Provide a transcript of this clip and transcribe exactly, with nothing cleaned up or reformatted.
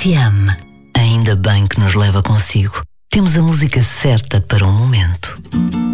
F M. Ainda bem que nos leva consigo. Temos a música certa para o momento.